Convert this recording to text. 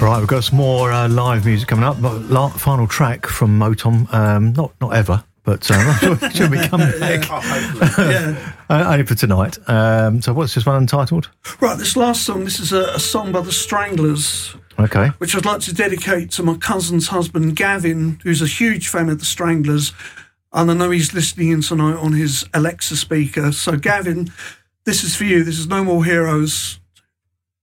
Right, we've got some more live music coming up. Final track from Motom. Not ever, but should we come back? Only for tonight. So what's this one entitled? Right, this last song, this is a song by the Stranglers. Okay. Which I'd like to dedicate to my cousin's husband, Gavin, who's a huge fan of the Stranglers. And I know he's listening in tonight on his Alexa speaker. So, Gavin, this is for you. This is No More Heroes.